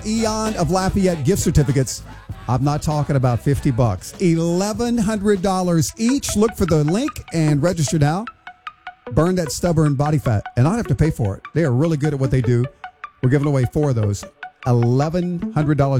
Eon of Lafayette gift certificates. I'm not talking about $50. $1,100 each. Look for the link and register now. Burn that stubborn body fat and not have to pay for it. They are really good at what they do. We're giving away 4 of those. $1,100